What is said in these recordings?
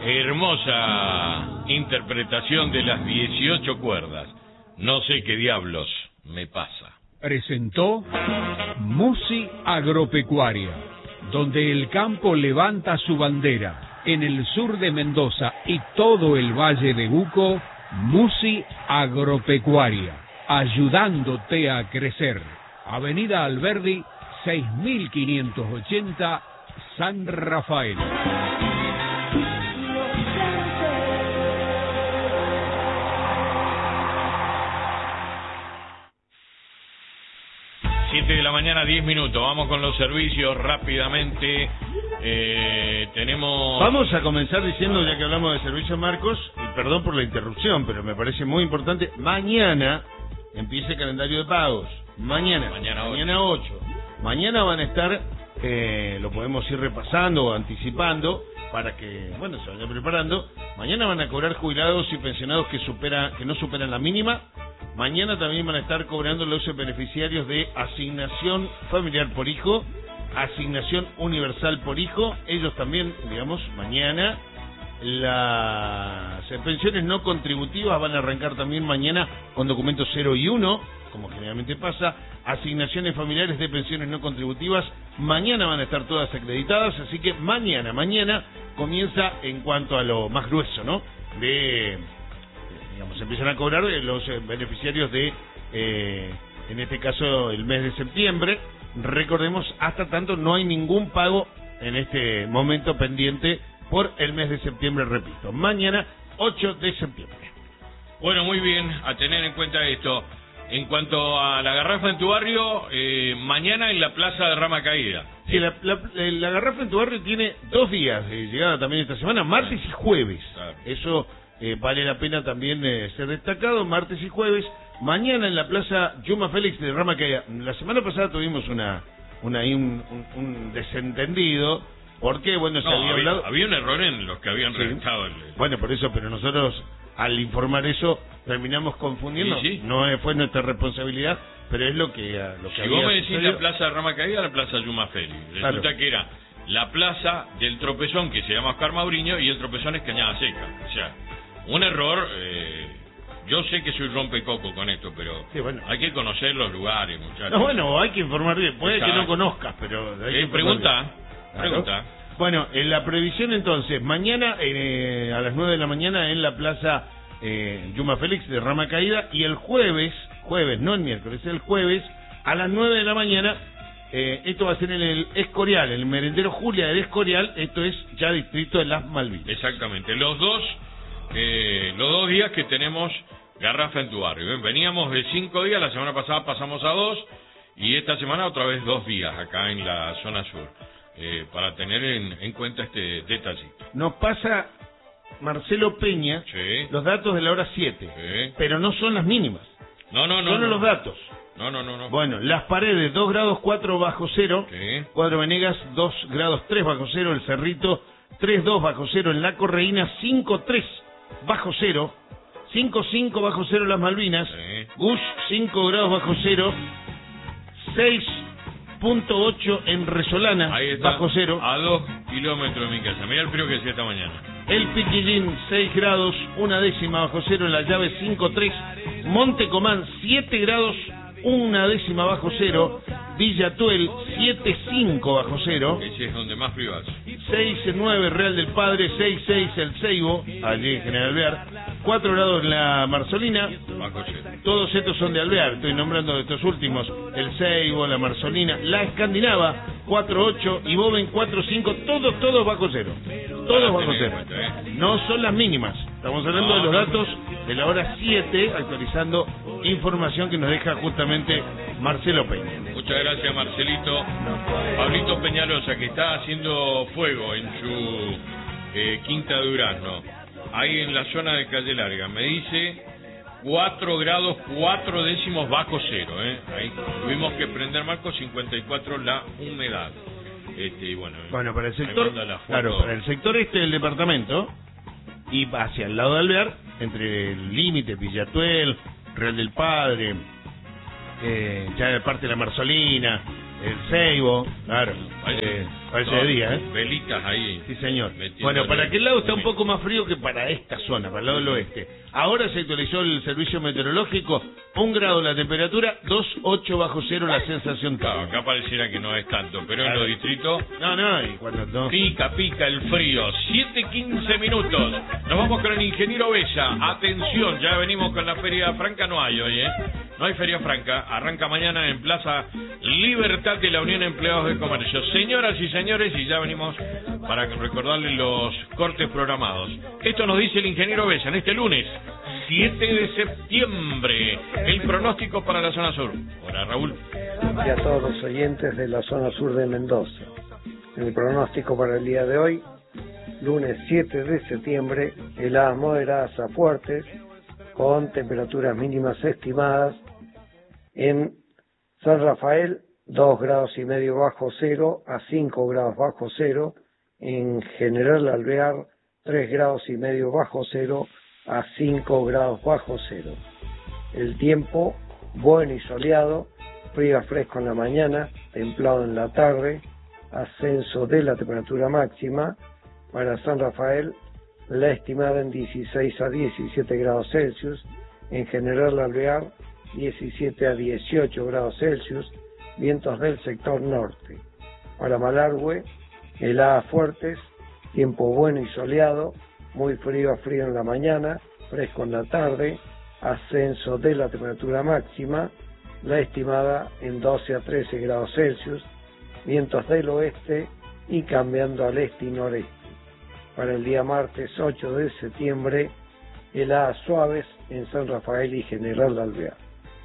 Hermosa interpretación de las 18 cuerdas. No sé qué diablos me pasa. Presentó Musi Agropecuaria, donde el campo levanta su bandera. En el sur de Mendoza y todo el Valle de Uco, Musi Agropecuaria, ayudándote a crecer. Avenida Alberdi, 6580, San Rafael. 7 de la mañana, 10 minutos. Vamos con los servicios rápidamente. Vamos a comenzar diciendo, ya que hablamos de servicios, Marcos, y perdón por la interrupción, pero me parece muy importante. Mañana empieza el calendario de pagos. Mañana 8. Mañana van a estar, lo podemos ir repasando o anticipando para que, bueno, se vayan preparando. Mañana van a cobrar jubilados y pensionados que no superan la mínima. Mañana también van a estar cobrando los beneficiarios de asignación familiar por hijo, asignación universal por hijo. Ellos también, digamos, mañana. Las pensiones no contributivas van a arrancar también mañana con documentos 0 y 1, como generalmente pasa. Asignaciones familiares de pensiones no contributivas mañana van a estar todas acreditadas, así que mañana comienza en cuanto a lo más grueso, ¿no? Digamos, empiezan a cobrar los beneficiarios de, en este caso, el mes de septiembre. Recordemos, hasta tanto no hay ningún pago en este momento pendiente por el mes de septiembre, repito. Mañana, 8 de septiembre. Bueno, muy bien, a tener en cuenta esto. En cuanto a la garrafa en tu barrio, mañana en la Plaza de Rama Caída. Sí, la garrafa en tu barrio tiene 2 días de llegada también esta semana, martes y jueves. Claro. Eso vale la pena también ser destacado, martes y jueves. Mañana en la Plaza Yuma Félix de Rama Caída. La semana pasada tuvimos un desentendido. Porque, bueno, había un error en los que habían redactado el... Bueno, por eso, pero nosotros, al informar eso, terminamos confundiendo. Sí. No fue nuestra responsabilidad, pero es lo que si vos me decís la Plaza de Rama Caída, la Plaza Yuma Félix. Resulta que era la plaza del tropezón, que se llama Oscar Mauriño, y el tropezón es Cañada Seca. O sea, un error... yo sé que soy rompecoco con esto, pero hay que conocer los lugares, muchachos. No, bueno, hay que informar bien. Puede que no conozcas, pero... Pregunta. Bueno, en la previsión entonces, mañana a las 9 de la mañana en la Plaza Yuma Félix de Rama Caída, y el jueves, no el miércoles, el jueves a las 9 de la mañana, esto va a ser en el Escorial, el merendero Julia del Escorial, esto es ya distrito de Las Malvinas. Exactamente, los dos días que tenemos garrafa en tu barrio. Veníamos de 5 días, la semana pasada pasamos a 2, y esta semana otra vez 2 días acá en la zona sur. Para tener en cuenta este detallito. Nos pasa Marcelo Peña los datos de la hora 7, pero no son las mínimas. No. Son los datos. No. Bueno, Las Paredes 2 grados 4 bajo cero, Cuadro Venegas 2 grados 3 bajo cero, El Cerrito 3,2 bajo cero, en La Correína 5,3 bajo cero, 5,5 bajo cero Las Malvinas, Gush 5 grados bajo cero, 6,8 en Resolana, bajo cero. A 2 kilómetros de mi casa. Mira el frío que hacía esta mañana. El Piquillín, 6 grados, 1/10 bajo cero, en La Llave 5,3. Monte Comán, 7 grados, 1/10 bajo cero. Villa Tuel, 7,5 bajo cero. Ese es donde más frío hace. 6,9 Real del Padre, 6,6 El Ceibo, allí en General Alvear. 4 grados en La Marzolina. Bajo cero. Todos estos son de Alvear, estoy nombrando estos últimos. El Ceibo, La Marzolina, La Escandinava, 4,8 y Boven 4,5, todos bajo cero. Todos bajo cero. No son las mínimas. Estamos hablando de los datos de la hora 7, actualizando información que nos deja justamente Marcelo Peña. Muchas gracias, Marcelito. Pablito Peñalosa, que está haciendo fuego en su Quinta Durazno, ahí en la zona de Calle Larga. Me dice 4 grados 4/10 bajo cero. Ahí tuvimos que prender, Marco, 54 la humedad. Y bueno, para el sector, para el sector este del departamento y hacia el lado de Alvear, entre el límite Villatuel, Real del Padre, ya de parte de La Marzolina, El Ceibo, Parece de día, ¿eh? Velitas ahí. Sí, señor. Bueno, para aquel lado está un poco más frío que para esta zona, para el lado del oeste. Ahora se actualizó el servicio meteorológico, 1 grado la temperatura, 2,8 bajo cero la sensación Claro, térmica. acá pareciera que no es tanto, pero en los distritos... No, y cuando no... Pica el frío. 7:15 minutos. Nos vamos con el ingeniero Bella. Atención, ya venimos con la Feria Franca. No hay hoy, ¿eh? No hay Feria Franca. Arranca mañana en Plaza Libertad de la Unión Empleados de Comercio. Señoras y señores, y ya venimos para recordarles los cortes programados. Esto nos dice el ingeniero Bella en este lunes 7 de septiembre. El pronóstico para la zona sur. Hola, Raúl. Y a todos los oyentes de la zona sur de Mendoza. El pronóstico para el día de hoy, lunes 7 de septiembre, heladas moderadas a fuertes, con temperaturas mínimas estimadas en San Rafael, 2 grados y medio bajo cero a 5 grados bajo cero, en General Alvear, 3 grados y medio bajo cero a 5 grados bajo cero. El tiempo bueno y soleado, frío a fresco en la mañana, templado en la tarde, ascenso de la temperatura máxima. Para San Rafael, la estimada en 16 a 17 grados Celsius, en General Alvear 17 a 18 grados Celsius, vientos del sector norte. Para Malargüe, heladas fuertes, tiempo bueno y soleado, muy frío a frío en la mañana, fresco en la tarde, ascenso de la temperatura máxima, la estimada en 12 a 13 grados Celsius, vientos del oeste y cambiando al este y noreste. Para el día martes 8 de septiembre, heladas suaves en San Rafael y General Alvear.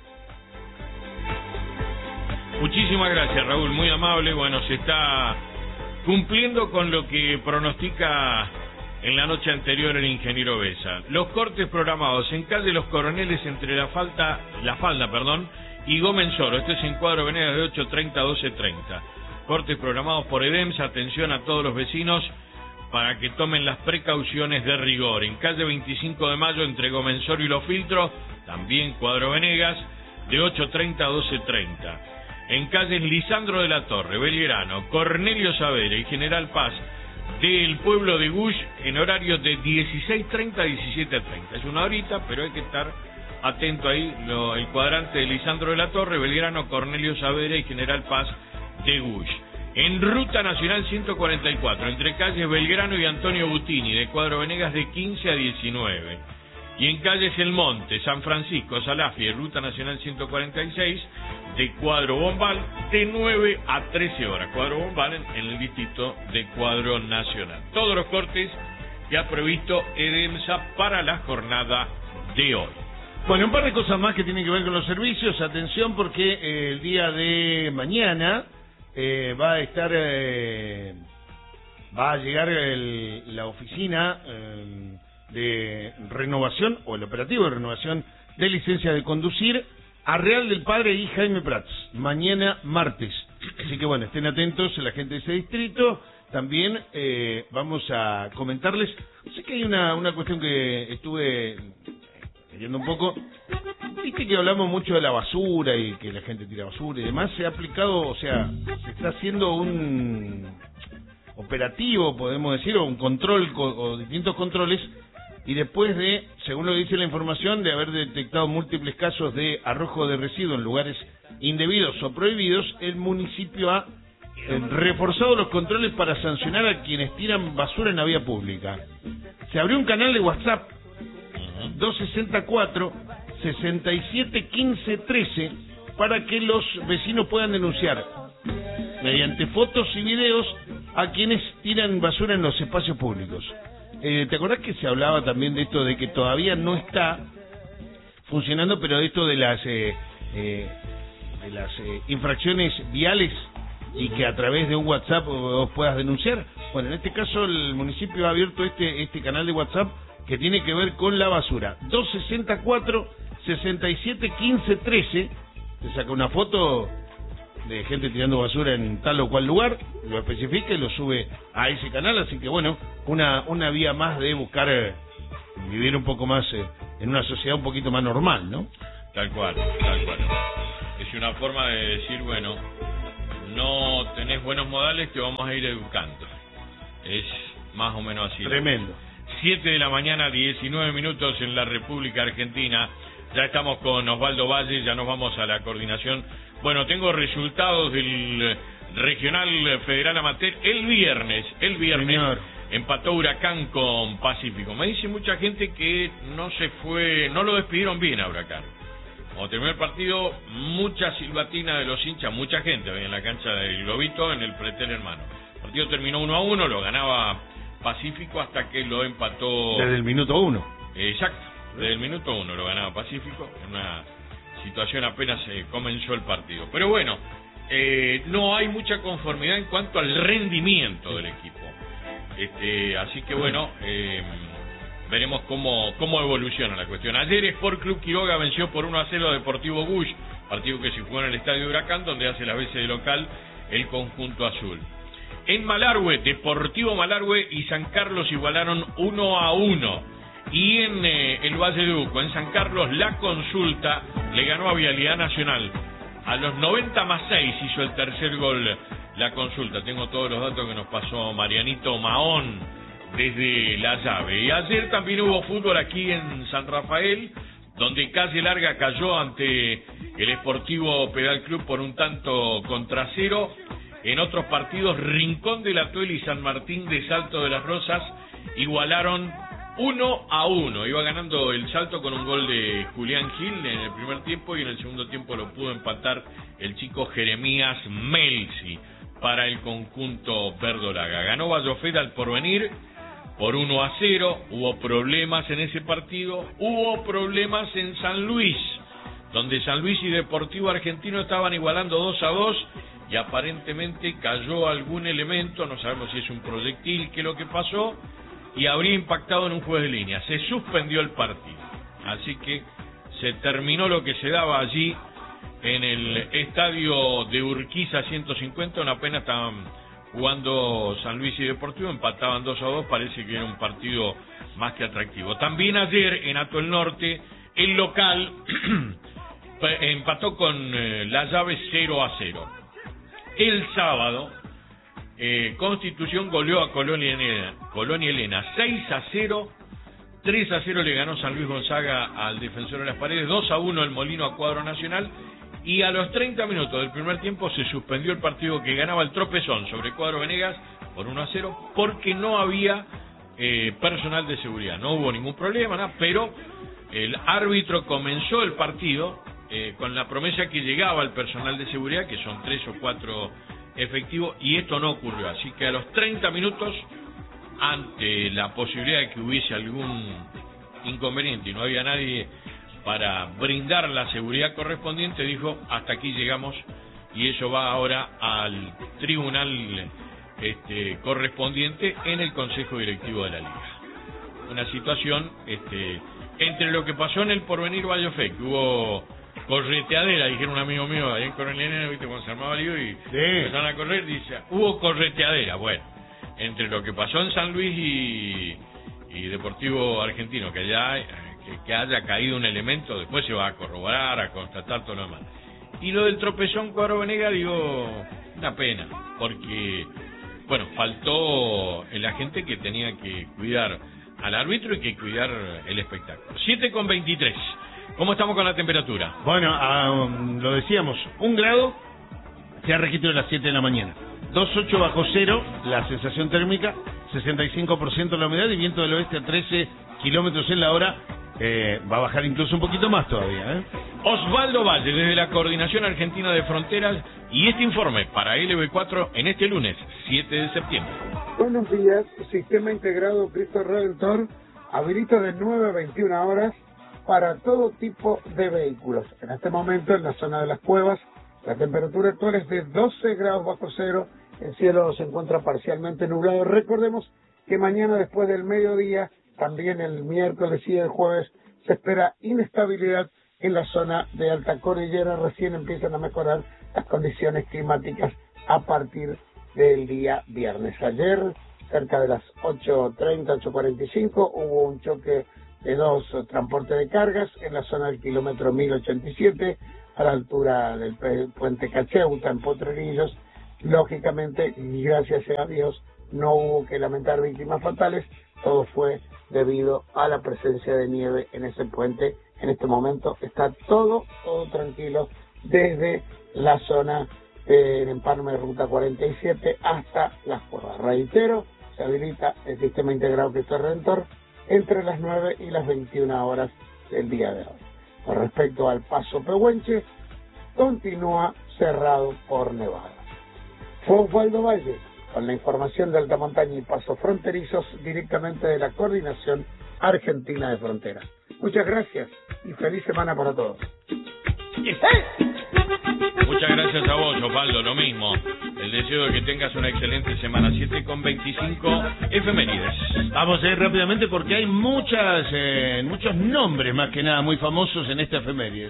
Muchísimas gracias, Raúl, muy amable. Bueno, se está cumpliendo con lo que pronostica en la noche anterior el ingeniero Besa. Los cortes programados en calle Los Coroneles entre la falda, y Gómez Soro. Este es en Cuadro Venegas de 8:30 a 12:30. Cortes programados por EDEMS. Atención a todos los vecinos para que tomen las precauciones de rigor. En calle 25 de Mayo entre Gómez Soro y Los Filtros, también Cuadro Venegas, de 8:30 a 12:30. En calles Lisandro de la Torre, Belgrano, Cornelio Saavedra y General Paz del pueblo de Gush, en horario de 16:30 a 17:30. Es una horita, pero hay que estar atento ahí, el cuadrante de Lisandro de la Torre, Belgrano, Cornelio Saavedra y General Paz de Gush. En Ruta Nacional 144, entre calles Belgrano y Antonio Butini, de Cuadro Venegas, de 15 a 19. Y en calles El Monte, San Francisco, Salafie, Ruta Nacional 146, de Cuadro Bombal, de 9 a 13 horas. Cuadro Bombal en el distrito de Cuadro Nacional. Todos los cortes que ha previsto EDEMSA para la jornada de hoy. Bueno, un par de cosas más que tienen que ver con los servicios. Atención, porque el día de mañana va a llegar la oficina de renovación, o el operativo de renovación de licencia de conducir a Real del Padre y Jaime Prats, mañana martes. Así que bueno, estén atentos la gente de ese distrito. También vamos a comentarles, sé que hay una cuestión que estuve leyendo un poco. Viste que hablamos mucho de la basura y que la gente tira basura y demás. Se ha aplicado, o sea, se está haciendo un operativo, podemos decir, o un control, o distintos controles. Y después de, según lo que dice la información, de haber detectado múltiples casos de arrojo de residuos en lugares indebidos o prohibidos, el municipio ha reforzado los controles para sancionar a quienes tiran basura en la vía pública. Se abrió un canal de WhatsApp 264-6715-13 para que los vecinos puedan denunciar mediante fotos y videos a quienes tiran basura en los espacios públicos. ¿Te acordás que se hablaba también de esto de que todavía no está funcionando, pero de esto de las infracciones viales y que a través de un WhatsApp vos puedas denunciar? Bueno, en este caso el municipio ha abierto este canal de WhatsApp que tiene que ver con la basura. 264-6715-13. Te saca una foto de gente tirando basura en tal o cual lugar, lo especifica y lo sube a ese canal. Así que bueno, una vía más de buscar vivir un poco más en una sociedad un poquito más normal, ¿no? Tal cual. Es una forma de decir, bueno, no tenés buenos modales, te vamos a ir educando. Es más o menos así. Tremendo. 7 de la mañana, 19 minutos en la República Argentina. Ya estamos con Osvaldo Valle, ya nos vamos a la coordinación. Bueno, tengo resultados del Regional Federal Amateur el viernes. Señor. Empató Huracán con Pacífico. Me dice mucha gente que no lo despidieron bien a Huracán. Cuando terminó el partido, mucha silbatina de los hinchas, mucha gente había en la cancha del Globito, en el Pretel Hermano. El partido terminó 1-1, lo ganaba Pacífico hasta que lo empató... Desde el minuto 1. Exacto, desde el minuto 1 lo ganaba Pacífico, en una situación apenas comenzó el partido. Pero bueno, no hay mucha conformidad en cuanto al rendimiento del equipo. Así que bueno, veremos cómo evoluciona la cuestión. Ayer Sport Club Quiroga venció por 1-0 a Deportivo Bush, partido que se jugó en el Estadio Huracán, donde hace las veces de local el conjunto azul. En Malargüe, Deportivo Malargüe y San Carlos igualaron 1-1. Y en el Valle de Uco, en San Carlos, La Consulta le ganó a Vialidad Nacional. A los 90+6 hizo el tercer gol La Consulta. Tengo todos los datos que nos pasó Marianito Mahón desde La Llave. Y ayer también hubo fútbol aquí en San Rafael, donde Calle Larga cayó ante el Sportivo Pedal Club por 1-0. En otros partidos, Rincón de la Tuel y San Martín de Salto de las Rosas igualaron 1-1. Iba ganando el Salto con un gol de Julián Gil en el primer tiempo, y en el segundo tiempo lo pudo empatar el chico Jeremías Melzi para el conjunto verdolaga. Ganó Vallofed al Porvenir por 1-0. Hubo problemas en ese partido. Hubo problemas en San Luis, donde San Luis y Deportivo Argentino estaban igualando 2-2, y aparentemente cayó algún elemento, no sabemos si es un proyectil, qué es lo que pasó, y habría impactado en un juez de línea. Se suspendió el partido, así que se terminó lo que se daba allí en el estadio de Urquiza 150, una pena. Estaban jugando San Luis y Deportivo, empataban 2-2, parece que era un partido más que atractivo. También ayer en Atoel Norte, el local empató con La Llave 0-0. El sábado, Constitución goleó a Colonia Elena 6-0, 3-0 le ganó San Luis Gonzaga al Defensor de las Paredes, 2-1 el Molino a Cuadro Nacional, y a los 30 minutos del primer tiempo se suspendió el partido que ganaba el Tropezón sobre Cuadro Venegas por 1-0, porque no había personal de seguridad. No hubo ningún problema, nada, pero el árbitro comenzó el partido con la promesa que llegaba el personal de seguridad, que son 3 o 4 efectivos, y esto no ocurrió. Así que a los 30 minutos, ante la posibilidad de que hubiese algún inconveniente y no había nadie para brindar la seguridad correspondiente, dijo: hasta aquí llegamos, y eso va ahora al tribunal correspondiente en el Consejo Directivo de la Liga. Una situación entre lo que pasó en el Porvenir Vallofé, que hubo correteadera, dijeron un amigo mío ahí en Coronel Nene, viste, cuando se armaba el lío y empezaron a correr, dice, hubo correteadera. Bueno, entre lo que pasó en San Luis y Deportivo Argentino, que haya caído un elemento, después se va a corroborar, a constatar todo lo demás. Y lo del Tropezón Cuadro Venegas, digo, una pena, porque, bueno, faltó el agente que tenía que cuidar al árbitro y que cuidar el espectáculo. 7:23. ¿Cómo estamos con la temperatura? Bueno, lo decíamos, 1 grado, se ha registrado a las 7 de la mañana. 2,8 bajo cero, la sensación térmica, 65% la humedad y viento del oeste a 13 kilómetros en la hora. Va a bajar incluso un poquito más todavía. Osvaldo Valle, desde la Coordinación Argentina de Fronteras, y este informe para LB4 en este lunes, 7 de septiembre. Buenos días. Sistema integrado Cristo Redentor habilita de 9 a 21 horas para todo tipo de vehículos. En este momento, en la zona de las Cuevas, la temperatura actual es de 12 grados bajo cero. El cielo se encuentra parcialmente nublado. Recordemos que mañana, después del mediodía, también el miércoles y el jueves, se espera inestabilidad en la zona de Alta Cordillera. Recién empiezan a mejorar las condiciones climáticas a partir del día viernes. Ayer, cerca de las 8:30, 8:45, hubo un choque de 2 transportes de cargas en la zona del kilómetro 1087, a la altura del puente Cacheuta, en Potrerillos. Lógicamente, y gracias a Dios, no hubo que lamentar víctimas fatales. Todo fue debido a la presencia de nieve en ese puente. En este momento está todo tranquilo desde la zona en empalme de Ruta 47 hasta Las Cuevas. Reitero, se habilita el sistema integrado Cristo Redentor entre las 9 y las 21 horas del día de hoy. Con respecto al Paso Pehuenche, continúa cerrado por nevada. Fue Osvaldo Valle con la información de alta montaña y pasos fronterizos directamente de la Coordinación Argentina de Fronteras. Muchas gracias y feliz semana para todos. Muchas gracias a vos, Osvaldo, lo mismo. El deseo de que tengas una excelente semana. 7:25 efemérides. Vamos a ir rápidamente porque hay muchos nombres, más que nada, muy famosos en esta efemérides.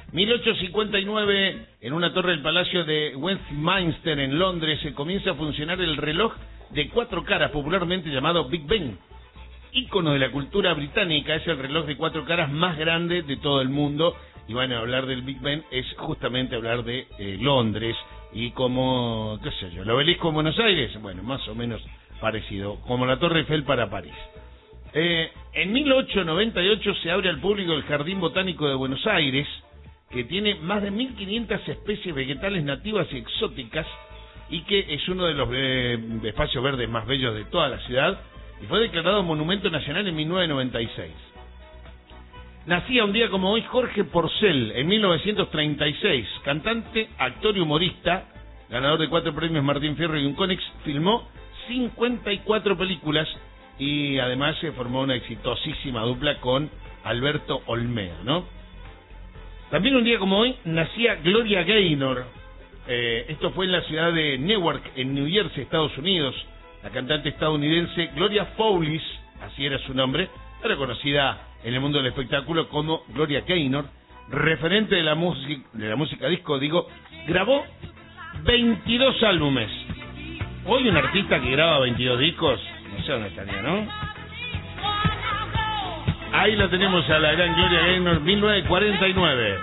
1859, en una torre del Palacio de Westminster, en Londres, se comienza a funcionar el reloj de 4 caras, popularmente llamado Big Ben. Ícono de la cultura británica, es el reloj de 4 caras más grande de todo el mundo. Y bueno, hablar del Big Ben es justamente hablar de Londres y como, qué sé yo, el Obelisco en Buenos Aires, bueno, más o menos parecido, como la Torre Eiffel para París. En 1898 se abre al público el Jardín Botánico de Buenos Aires, que tiene más de 1.500 especies vegetales nativas y exóticas, y que es uno de los espacios verdes más bellos de toda la ciudad, y fue declarado Monumento Nacional en 1996. Nacía un día como hoy Jorge Porcel, en 1936, cantante, actor y humorista, ganador de 4 premios Martín Fierro y un Konex, filmó 54 películas y además se formó una exitosísima dupla con Alberto Olmea, ¿no? También un día como hoy nacía Gloria Gaynor, esto fue en la ciudad de Newark, en New Jersey, Estados Unidos. La cantante estadounidense Gloria Fowlis, así era su nombre, era conocida en el mundo del espectáculo como Gloria Gaynor, referente de la música disco, grabó 22 álbumes. Hoy un artista que graba 22 discos, no sé dónde estaría, ¿no? Ahí la tenemos a la gran Gloria Gaynor, 1949.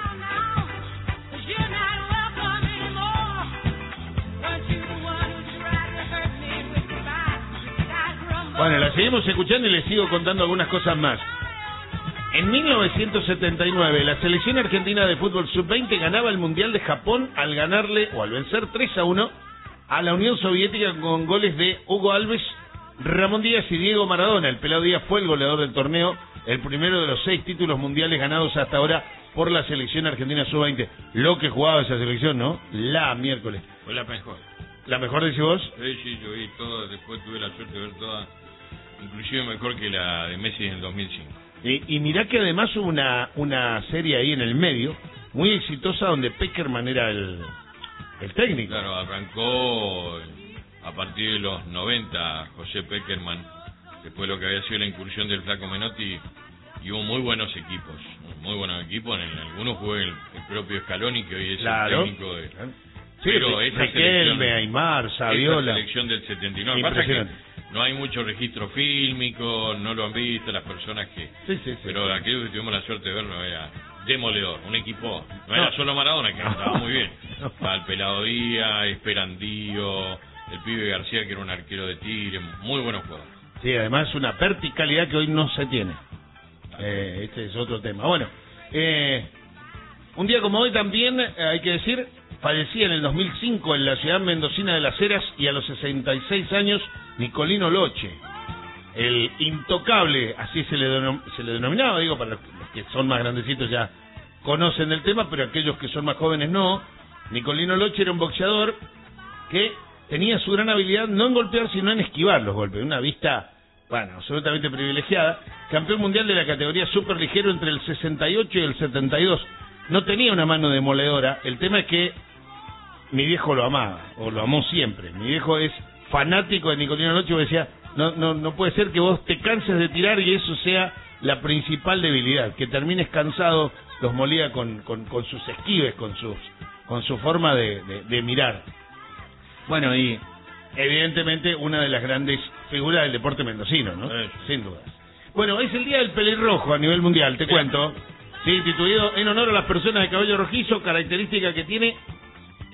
Bueno, la seguimos escuchando y les sigo contando algunas cosas más. En 1979, la selección argentina de fútbol sub-20 ganaba el Mundial de Japón al vencer 3-1 a la Unión Soviética con goles de Hugo Alves, Ramón Díaz y Diego Maradona. El Pelado Díaz fue el goleador del torneo, el primero de los 6 títulos mundiales ganados hasta ahora por la selección argentina sub-20. Lo que jugaba esa selección, ¿no? La miércoles. Fue la mejor. ¿La mejor, decís vos? Sí, yo vi todo, después tuve la suerte de ver toda, inclusive mejor que la de Messi en el 2005. Y mirá que además hubo una serie ahí en el medio, muy exitosa, donde Peckerman era el técnico. Claro, arrancó a partir de los 90 José Peckerman, después de lo que había sido la incursión del Flaco Menotti, y hubo muy buenos equipos, en algunos jugó el propio Scaloni, que hoy es el técnico de... Sí, pero esa Riquelme, Aymar, Saviola. Esa selección del 79, pasa que no hay mucho registro fílmico, no lo han visto las personas que... Sí. Pero aquellos que tuvimos la suerte de verlo era demoledor, un equipo, no era solo Maradona, que estaba muy bien, el Pelado Díaz, Esperandío, el pibe García, que era un arquero de Tigre, muy buenos jugadores. Sí, además una verticalidad que hoy no se tiene. Este es otro tema. Bueno, un día como hoy también, hay que decir, fallecía en el 2005 en la ciudad mendocina de Las Heras y a los 66 años Nicolino Loche, el intocable, así se le denominaba, para los que son más grandecitos ya conocen el tema, pero aquellos que son más jóvenes no. Nicolino Loche era un boxeador que tenía su gran habilidad no en golpear, sino en esquivar los golpes, una vista, absolutamente privilegiada. Campeón mundial de la categoría superligero entre el 68 y el 72. No tenía una mano demoledora. El tema es que mi viejo lo amaba, o lo amó siempre. Mi viejo es fanático de Nicolino Loche, y decía, no puede ser que vos te canses de tirar y eso sea la principal debilidad, que termines cansado. Los molía con sus esquives, con su forma de mirar. Bueno, y evidentemente una de las grandes figuras del deporte mendocino, ¿no? Sin dudas. Bueno, es el día del pelirrojo a nivel mundial, te cuento. Sí, instituido en honor a las personas de cabello rojizo, característica que tiene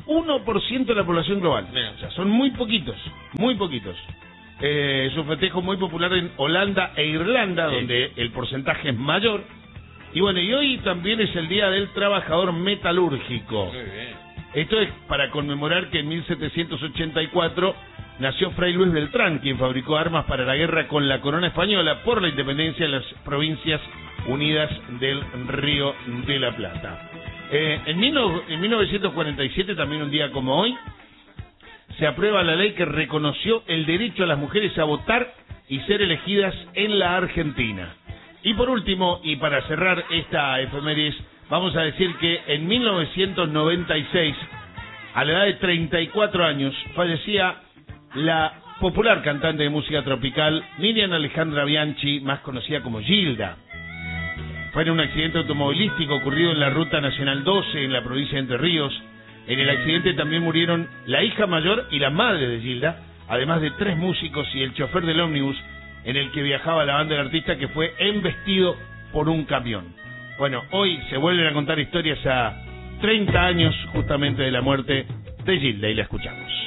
1% de la población global. O sea, son muy poquitos, muy poquitos. Es un festejo muy popular en Holanda e Irlanda, donde el porcentaje es mayor. Y bueno, y hoy también es el Día del Trabajador Metalúrgico. Muy bien. Esto es para conmemorar que en 1784 nació Fray Luis Beltrán, quien fabricó armas para la guerra con la corona española por la independencia de las provincias unidas del Río de la Plata. En 1947, también un día como hoy, se aprueba la ley que reconoció el derecho a las mujeres a votar y ser elegidas en la Argentina. Y por último, y para cerrar esta efemérides, vamos a decir que en 1996, a la edad de 34 años, fallecía la popular cantante de música tropical Miriam Alejandra Bianchi, más conocida como Gilda. Fue en un accidente automovilístico ocurrido en la Ruta Nacional 12 en la provincia de Entre Ríos. En el accidente también murieron la hija mayor y la madre de Gilda, además de 3 músicos y el chofer del ómnibus en el que viajaba la banda del artista, que fue embestido por un camión. Bueno, hoy se vuelven a contar historias a 30 años justamente de la muerte de Gilda y la escuchamos.